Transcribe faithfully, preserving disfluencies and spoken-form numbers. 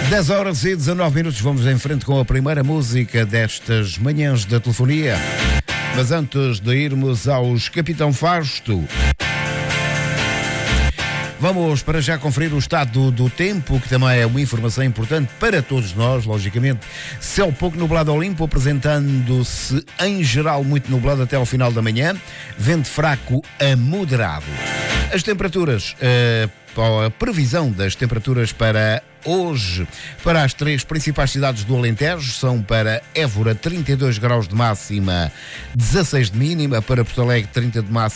dez horas e dezanove minutos, vamos em frente com a primeira música destas manhãs da telefonia. Mas antes de irmos aos Capitão Fausto, vamos para já conferir o estado do tempo, que também é uma informação importante para todos nós, logicamente. Céu pouco nublado ao limpo, apresentando-se em geral muito nublado até ao final da manhã. Vento fraco a moderado. As temperaturas, uh, a previsão das temperaturas para hoje, para as três principais cidades do Alentejo, são para Évora trinta e dois graus de máxima, dezasseis de mínima, para Porto Alegre trinta de máxima,